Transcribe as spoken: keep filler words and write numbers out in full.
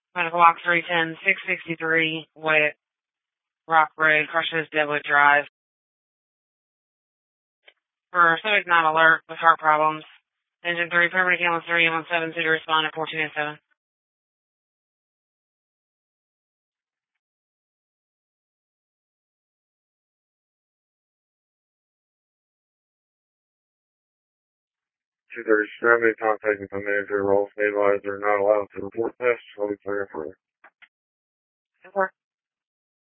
Medical Box three ten, six sixty-three, Wet Rock Road, Crushes, Deadwood Drive. For subject not alert with heart problems. Engine three, permanent ambulance three, one seven two to respond at fourteen oh seven. two thirty-seven, contacting the manager, roll stabilizer, not allowed to report tests, so we clear for Report.